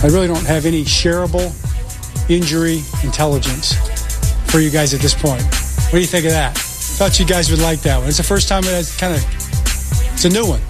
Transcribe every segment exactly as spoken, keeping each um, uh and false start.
I really don't have any shareable injury intelligence for you guys at this point. What do you think of that? Thought you guys would like that one. It's the first time it's kind of, it's a new one.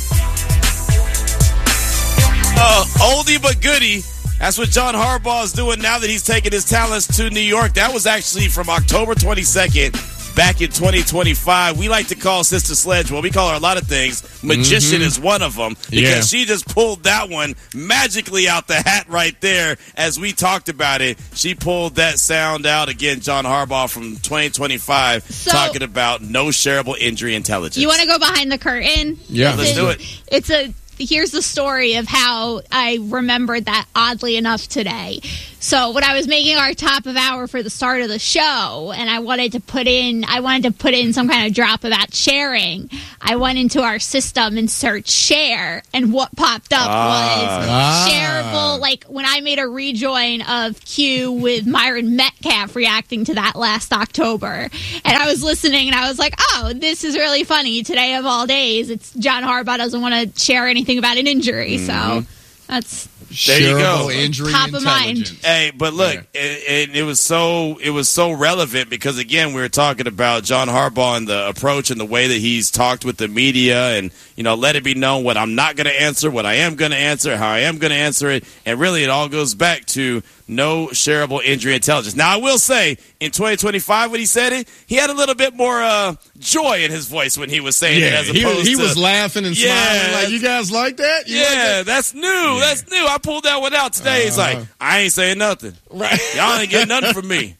Uh, oldie but goodie. That's what John Harbaugh is doing now that he's taken his talents to New York. That was actually from October twenty-second. Back in twenty twenty-five, we like to call Sister Sledge, well, we call her a lot of things. Magician mm-hmm. is one of them because yeah. she just pulled that one magically out the hat right there as we talked about it. She pulled that sound out. Again, John Harbaugh from twenty twenty-five so, talking about no shareable injury intelligence. You want to go behind the curtain? Yeah, let's it's do a, it. It's a... Here's the story of how I remembered that oddly enough today. So when I was making our top of hour for the start of the show, and I wanted to put in, I wanted to put in some kind of drop about sharing, I went into our system and searched share, and what popped up ah. was ah. shareable. Like when I made a rejoin of Q with Myron Metcalf reacting to that last October, and I was listening, and I was like, oh, this is really funny. Today of all days, it's John Harbaugh doesn't want to share anything about an injury, mm-hmm. so that's. There you go. Injury Top of mind. Hey, but look, yeah. it, it, it was so it was so relevant because again, we were talking about John Harbaugh and the approach and the way that he's talked with the media, and you know, let it be known what I'm not going to answer, what I am going to answer, how I am going to answer it, and really, it all goes back to no shareable injury intelligence. Now, I will say, in twenty twenty-five, when he said it, he had a little bit more uh, joy in his voice when he was saying yeah, it, as opposed he, he to was laughing and yeah, smiling like, "You guys like that? You yeah, like that? that's new. Yeah. That's new. I pulled that one out today. Uh-huh. He's like, I ain't saying nothing. Right? Y'all ain't getting nothing from me.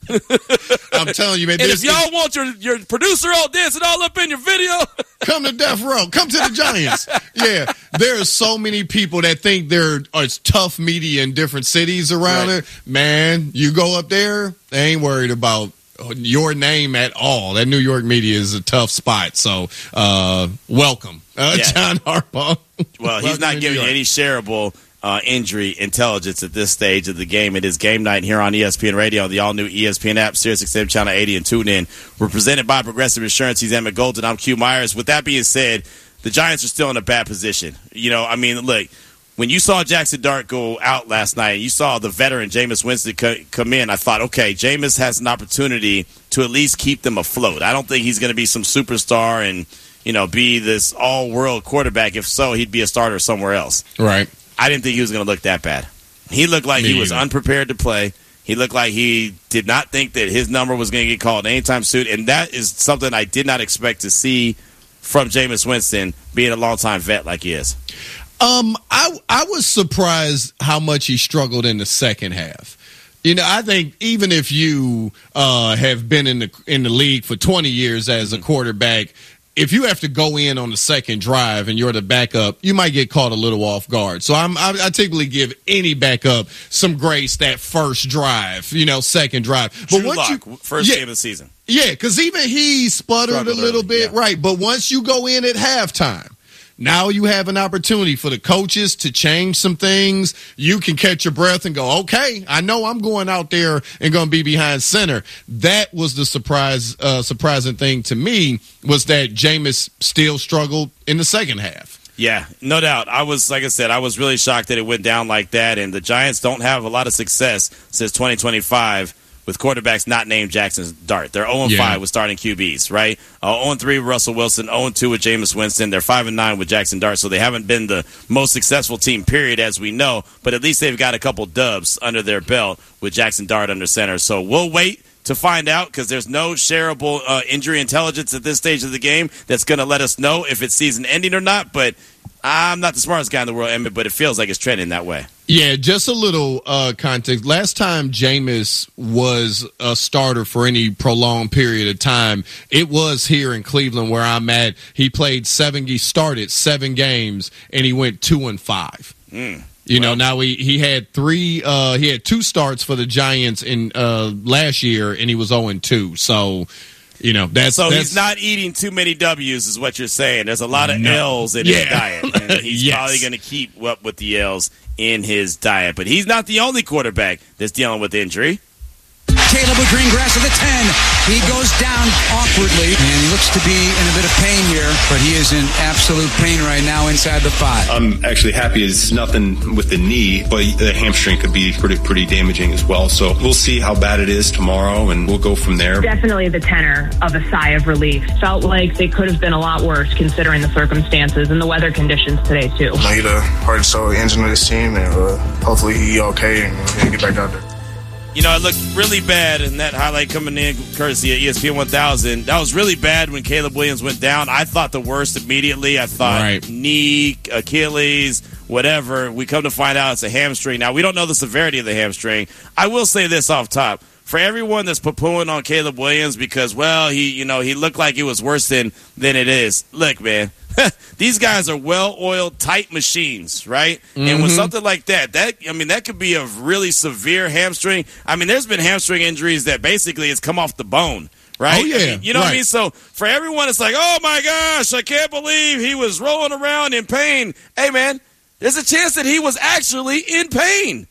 I'm telling you, man. And this, if y'all want your, your producer all dancing all up in your video, come to Death Row. Come to the Giants. Yeah, there are so many people that think there is tough media in different cities around right. it. Man, you go up there, they ain't worried about your name at all. That New York media is a tough spot. So, uh, welcome, uh, yeah. John Harbaugh. Well, he's not giving you any shareable Uh, injury intelligence at this stage of the game. It is game night here on E S P N Radio, the all-new E S P N app, Sirius X M Channel eighty, and tune in. We're presented by Progressive Insurance. He's Emmett Golden. I'm Q Myers. With that being said, the Giants are still in a bad position. You know, I mean, look, when you saw Jackson Dart go out last night and you saw the veteran Jameis Winston co- come in, I thought, okay, Jameis has an opportunity to at least keep them afloat. I don't think he's going to be some superstar and, you know, be this all-world quarterback. If so, he'd be a starter somewhere else. Right. I didn't think he was going to look that bad. He looked like Me he was either. unprepared to play. He looked like he did not think that his number was going to get called anytime soon, and that is something I did not expect to see from Jameis Winston, being a longtime vet like he is. Um, I I was surprised how much he struggled in the second half. You know, I think even if you uh, have been in the in the league for twenty years as a quarterback, if you have to go in on the second drive and you're the backup, you might get caught a little off guard. So I'm, I, I typically give any backup some grace that first drive, you know, second drive. But Drew once Lock, you first yeah, game of the season, yeah, because even he sputtered Struggled a little early, bit, yeah. right? But once you go in at halftime, now you have an opportunity for the coaches to change some things. You can catch your breath and go, okay, I know I'm going out there and going to be behind center. That was the surprise, uh, surprising thing to me was that Jameis still struggled in the second half. Yeah, no doubt. I was, like I said, I was really shocked that it went down like that, and the Giants don't have a lot of success since twenty twenty-five with quarterbacks not named Jackson Dart. They're oh and five Yeah. with starting Q Bs, right? Uh, oh and three with Russell Wilson, oh and two with Jameis Winston. They're five and nine with Jackson Dart, so they haven't been the most successful team, period, as we know. But at least they've got a couple dubs under their belt with Jackson Dart under center. So we'll wait to find out because there's no shareable uh, injury intelligence at this stage of the game that's going to let us know if it's season ending or not. But I'm not the smartest guy in the world, Emmett, but it feels like it's trending that way. Yeah, just a little uh, context. Last time Jameis was a starter for any prolonged period of time, it was here in Cleveland where I'm at. He played seven, he started seven games, and he went two and five. Mm. You Well, know, now he, he had three, uh, he had two starts for the Giants in uh, last year, and he was oh and two. So, you know, that's So that's, he's not eating too many W's is what you're saying. There's a lot of No. L's in Yeah. his diet, and he's Yes. probably going to keep up with the L's in his diet. But he's not the only quarterback that's dealing with injury. Caleb with Greengrass at the ten. He goes down awkwardly and looks to be in a bit of pain here, but he is in absolute pain right now inside the five. I'm actually happy it's nothing with the knee, but the hamstring could be pretty, pretty damaging as well. So we'll see how bad it is tomorrow, and we'll go from there. Definitely the tenor of a sigh of relief. Felt like they could have been a lot worse considering the circumstances and the weather conditions today, too. He's the heart and soul engine of this team, and uh, hopefully he's okay and uh, get back out there. You know, it looked really bad in that highlight coming in courtesy of E S P N one thousand. That was really bad when Caleb Williams went down. I thought the worst immediately. I thought right. knee, Achilles, whatever. We come to find out it's a hamstring. Now, we don't know the severity of the hamstring. I will say this off top. For everyone that's poo-pooing on Caleb Williams because, well, he, you know, he looked like it was worse than, than it is. Look, man, these guys are well-oiled, tight machines, right? Mm-hmm. And with something like that, that I mean, that could be a really severe hamstring. I mean, there's been hamstring injuries that basically it's come off the bone, right? Oh, yeah. I mean, you know right. what I mean? So for everyone, it's like, oh, my gosh, I can't believe he was rolling around in pain. Hey, man, there's a chance that he was actually in pain.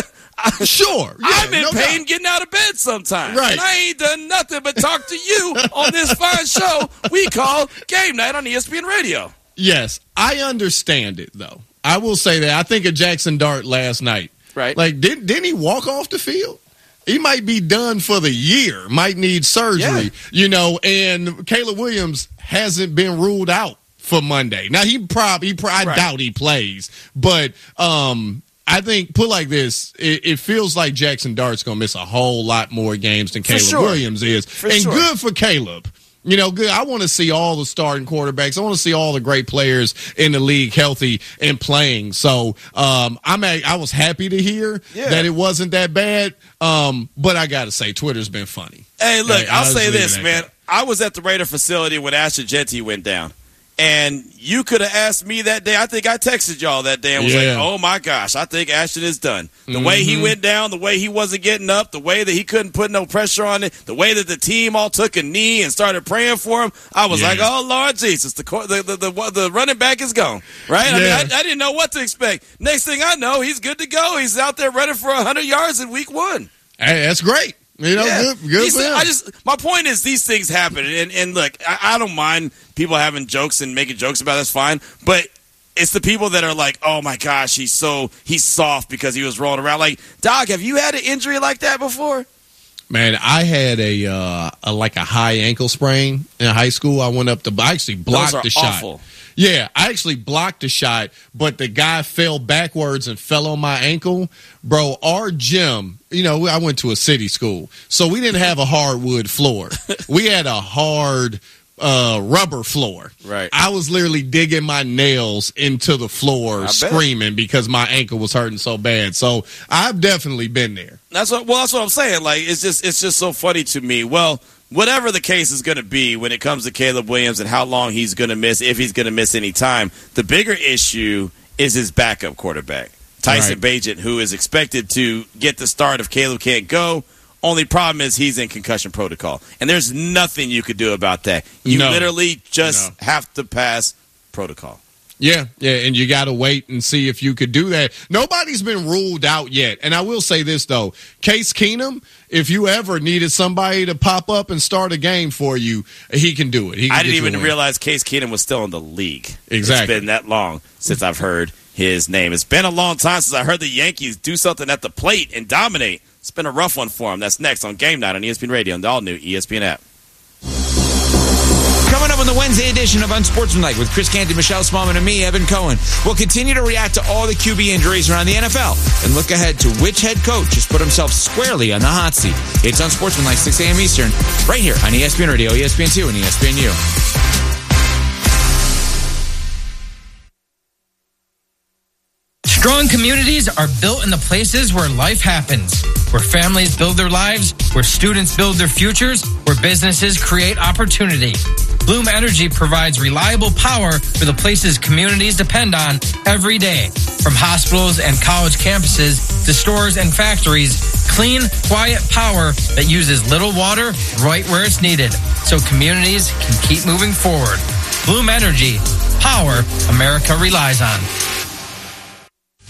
Sure. Yeah, I'm in no pain doubt. getting out of bed sometimes. Right. And I ain't done nothing but talk to you on this fine show we call Game Night on E S P N Radio. Yes, I understand it, though. I will say that. I think of Jackson Dart last night. Right. Like, didn't, didn't he walk off the field? He might be done for the year, might need surgery, yeah. you know, and Caleb Williams hasn't been ruled out for Monday. Now, he probably, he probably right. I doubt he plays, but um, I think, put like this, it, it feels like Jackson Dart's going to miss a whole lot more games than for Caleb sure. Williams is. For and sure. good for Caleb. You know, good. I want to see all the starting quarterbacks. I want to see all the great players in the league healthy and playing. So um, I'm a, I was happy to hear yeah. that it wasn't that bad. Um, but I got to say, Twitter's been funny. Hey, look, Hey, I'll I'll say just this, leave it man. at that. I was at the Raider facility when Ashton Jeanty went down. And you could have asked me that day. I think I texted y'all that day and was Yeah. like, oh, my gosh, I think Ashton is done. The Mm-hmm. way he went down, the way he wasn't getting up, the way that he couldn't put no pressure on it, the way that the team all took a knee and started praying for him, I was Yeah. like, oh, Lord Jesus, the the, the the the running back is gone, right? I Yeah. mean, I, I didn't know what to expect. Next thing I know, he's good to go. He's out there running for one hundred yards in week one. Hey, that's great. You know, Yeah. good, good These for thi- him. I just, my point is, these things happen, and, and look, I, I don't mind people having jokes and making jokes about it, that's fine, but it's the people that are like, oh my gosh, he's so he's soft because he was rolling around. Like, Doc, have you had an injury like that before? Man, I had a, uh, a like a high ankle sprain in high school. I went up to, I actually blocked Those are the shot. awful. Yeah, I actually blocked the shot, but the guy fell backwards and fell on my ankle. Bro, our gym, you know, I went to a city school, so we didn't have a hardwood floor. We had a hard uh, rubber floor. Right. I was literally digging my nails into the floor, I bet. screaming because my ankle was hurting so bad. So I've definitely been there. That's what. Well, that's what I'm saying. Like, it's just, it's just so funny to me. Well, whatever the case is going to be when it comes to Caleb Williams and how long he's going to miss, if he's going to miss any time, the bigger issue is his backup quarterback, Tyson Right. Bagent, who is expected to get the start if Caleb can't go. Only problem is he's in concussion protocol, and there's nothing you could do about that. You No. literally just No. have to pass protocol. Yeah, yeah, and you got to wait and see if you could do that. Nobody's been ruled out yet. And I will say this, though. Case Keenum, if you ever needed somebody to pop up and start a game for you, he can do it. He can I didn't get you a even win. realize Case Keenum was still in the league. Exactly. It's been that long since I've heard his name. It's been a long time since I heard the Yankees do something at the plate and dominate. It's been a rough one for him. That's next on Game Night on E S P N Radio and the all-new E S P N app. Coming up on the Wednesday edition of Unsportsmanlike with Chris Canty, Michelle Smallman, and me, Evan Cohen. We'll continue to react to all the Q B injuries around the N F L and look ahead to which head coach has put himself squarely on the hot seat. It's Unsportsmanlike, six a.m. Eastern, right here on E S P N Radio, E S P N two, and E S P N U. Strong communities are built in the places where life happens, where families build their lives, where students build their futures, where businesses create opportunity. Bloom Energy provides reliable power for the places communities depend on every day. From hospitals and college campuses to stores and factories, clean, quiet power that uses little water right where it's needed, so communities can keep moving forward. Bloom Energy, power America relies on.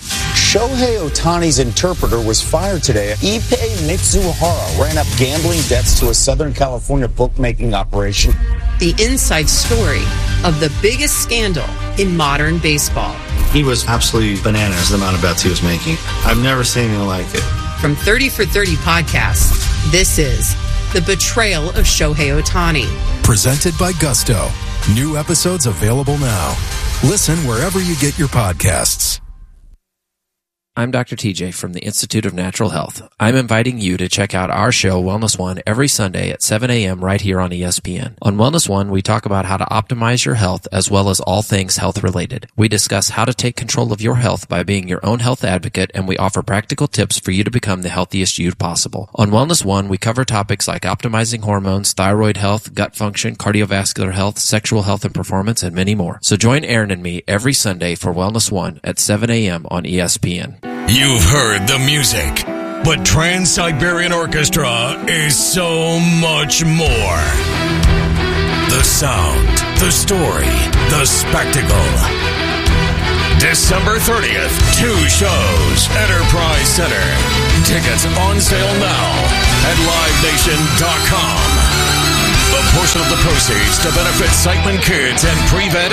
Shohei Ohtani's interpreter was fired today. Ippei Mitsuhara ran up gambling debts to a Southern California bookmaking operation. The inside story of the biggest scandal in modern baseball. He was absolutely bananas, the amount of bets he was making. I've never seen anything like it. From thirty for thirty podcasts, this is The Betrayal of Shohei Ohtani. Presented by Gusto. New episodes available now. Listen wherever you get your podcasts. I'm Doctor T J from the Institute of Natural Health. I'm inviting you to check out our show, Wellness One, every Sunday at seven a.m. right here on E S P N. On Wellness One, we talk about how to optimize your health as well as all things health-related. We discuss how to take control of your health by being your own health advocate, and we offer practical tips for you to become the healthiest you possible. On Wellness One, we cover topics like optimizing hormones, thyroid health, gut function, cardiovascular health, sexual health and performance, and many more. So join Aaron and me every Sunday for Wellness One at seven a.m. on E S P N. You've heard the music, but Trans-Siberian Orchestra is so much more. The sound, the story, the spectacle. December thirtieth, two shows, Enterprise Center. Tickets on sale now at live nation dot com. A portion of the proceeds to benefit Sightman Kids and Pre-Vet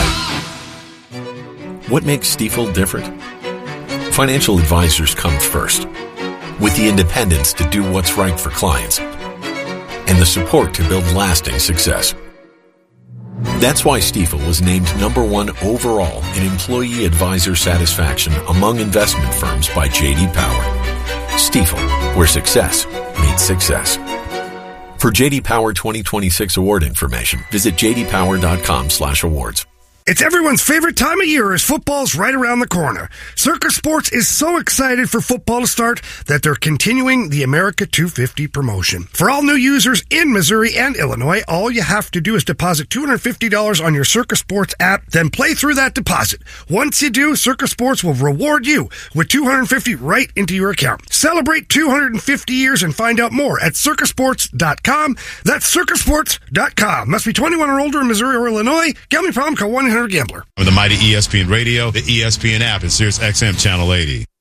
Ed. What makes Stifel different? Financial advisors come first, with the independence to do what's right for clients and the support to build lasting success. That's why Stifel was named number one overall in employee advisor satisfaction among investment firms by J D Power. Stifel, where success meets success. For J D Power twenty twenty-six award information, visit j d power dot com slash awards. It's everyone's favorite time of year as football's right around the corner. Circa Sports is so excited for football to start that they're continuing the America two fifty promotion. For all new users in Missouri and Illinois, all you have to do is deposit two hundred fifty dollars on your Circa Sports app, then play through that deposit. Once you do, Circa Sports will reward you with two hundred fifty dollars right into your account. Celebrate two hundred fifty years and find out more at circa sports dot com. That's circa sports dot com. Must be twenty-one or older in Missouri or Illinois. Gambling problem, call one eight hundred gambler. With the mighty E S P N Radio, the E S P N app, and Sirius X M Channel eighty.